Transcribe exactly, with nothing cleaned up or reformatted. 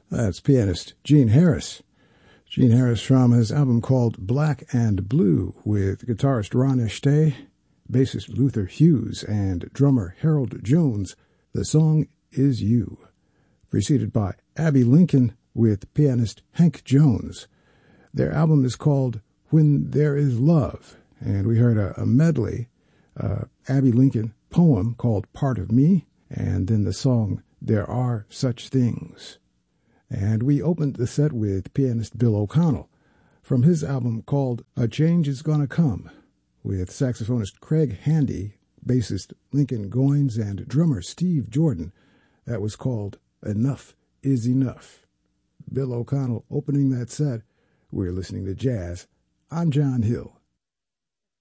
That's pianist Gene Harris. Gene Harris from his album called Black and Blue with guitarist Ron Esté, bassist Luther Hughes, and drummer Harold Jones. The song is You. Preceded by Abbey Lincoln with pianist Hank Jones. Their album is called When There Is Love, and we heard a, a medley, uh, Abbey Lincoln poem called Part of Me, and then the song There Are Such Things. And we opened the set with pianist Bill O'Connell from his album called A Change Is Gonna Come, with saxophonist Craig Handy, bassist Lincoln Goines, and drummer Steve Jordan. That was called Enough Is Enough. Bill O'Connell opening that set. We're listening to jazz. I'm John Hill.